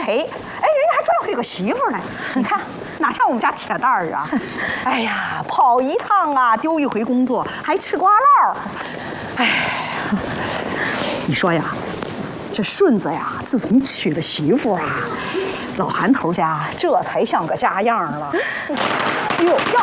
赔。哎，人家还赚回个媳妇呢。你看，哪像我们家铁蛋儿啊？哎呀，跑一趟啊，丢一回工作，还吃瓜唠。哎，你说呀，这顺子呀，自从娶了媳妇啊，老韩头家这才像个家样了。哟哟。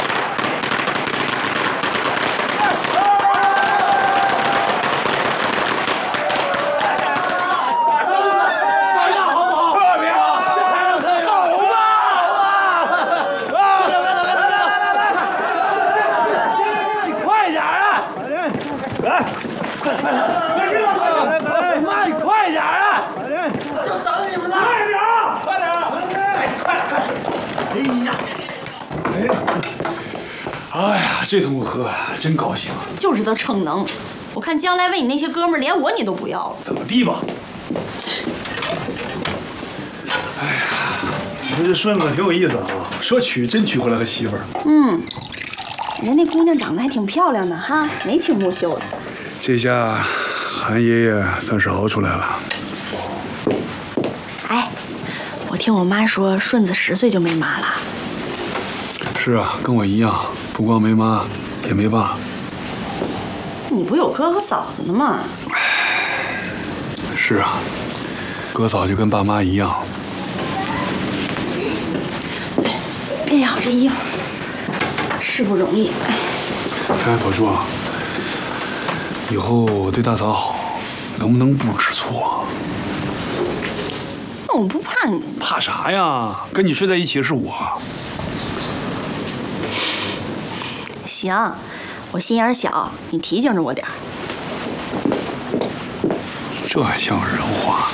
哎呀，这桶我喝真高兴， 就知道逞能。我看将来为你那些哥们儿，连我你都不要了。 怎么地吧？哎呀，你说这顺子挺有意思啊，说娶真娶回来个媳妇儿。 嗯，人那姑娘长得还挺漂亮的哈，眉清目秀的。 这下韩爷爷算是熬出来了。 哎，我听我妈说，顺子10岁就没妈了。 是啊，跟我一样，不光没妈，也没爸。 你不有哥和嫂子呢吗？ 是啊，哥嫂就跟爸妈一样。 哎呀，这衣服是不容易。 哎，宝珠啊，以后我对大嫂好，能不能不吃醋啊？ 那我不怕你。 怕啥呀？跟你睡在一起是我。 行，我心眼小，你提醒着我点儿。 这还像人话？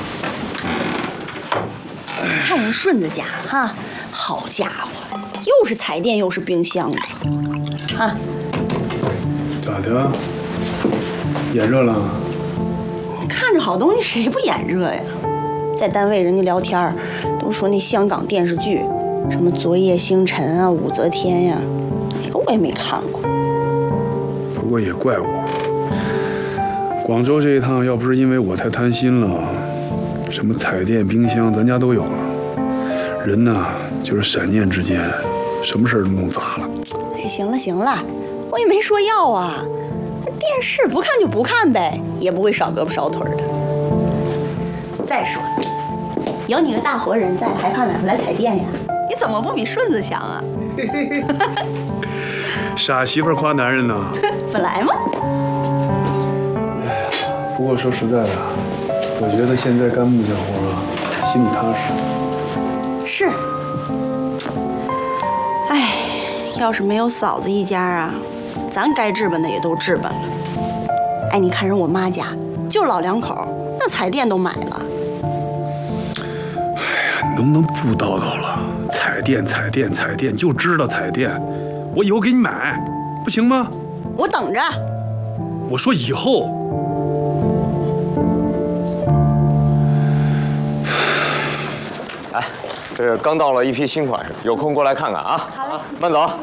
看人顺子家哈，好家伙，又是彩电又是冰箱的，啊， 咋的？眼热了？ 看着好东西谁不眼热呀？在单位人家聊天都说那香港电视剧，什么《昨夜星辰》啊，《武则天》呀，哪个我也没看过。 不过也怪我，广州这一趟要不是因为我太贪心了，什么彩电、冰箱咱家都有了。人呢，就是闪念之间，什么事儿都弄砸了。 哎，行了行了，我也没说要啊。电视不看就不看呗，也不会少胳膊少腿的。再说，有你个大活人在，还怕买不来彩电呀？你怎么不比顺子强啊？ 傻媳妇夸男人呢。 本来嘛。 哎呀，不过说实在的，我觉得现在干木匠活啊，心里踏实。 是。哎，要是没有嫂子一家啊，咱该置办的也都置办了。哎，你看人我妈家，就老两口，那彩电都买了。 哎呀，能不能不叨叨了？彩电，彩电，彩电，就知道彩电。我以后给你买，不行吗？ 我等着。 我说以后。 哎，这刚到了一批新款式，有空过来看看啊。好嘞，慢走。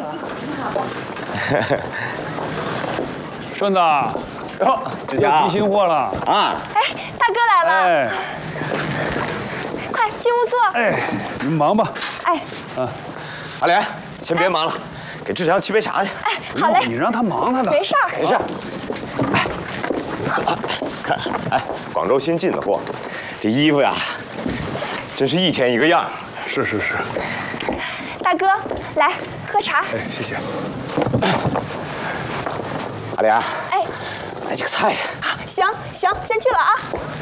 顺子， 哟，志佳， 批新货了啊！ 哎，大哥来了， 哎， 快进屋坐。 哎，你们忙吧。 哎， 阿莲，先别忙了，给志强沏杯茶去。 哎，好嘞， 你让他忙他的。 没事儿， 没事。哎，看，哎，广州新进的货，这衣服呀，真是一天一个样。 是是是。 大哥，来喝茶。 哎，谢谢。 阿莲， 哎， 来几个菜去。 行行，先去了啊。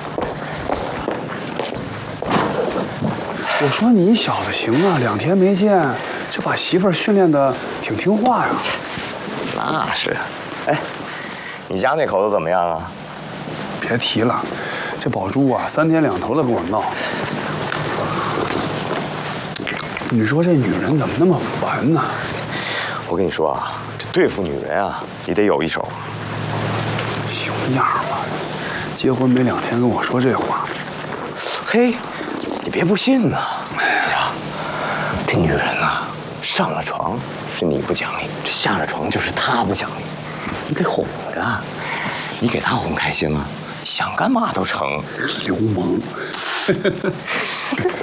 我说你小子行啊，2天没见，就把媳妇儿训练得挺听话呀。 那是。哎，你家那口子怎么样啊？ 别提了，这宝珠啊，3天2头的跟我闹。你说这女人怎么那么烦呢？ 我跟你说啊，这对付女人啊，你得有一手。 熊样吧，结婚没2天跟我说这话。 嘿，你别不信呐。哎呀，这女人呐，上了床是你不讲理，这下了床就是她不讲理，你得哄着，你给她哄开心了，想干嘛都成。 流氓。